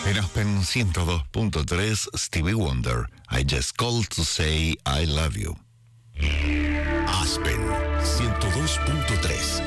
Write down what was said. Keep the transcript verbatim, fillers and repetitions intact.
En Aspen ciento dos punto tres, Stevie Wonder, I Just Called to Say I Love You. Aspen ciento dos punto tres.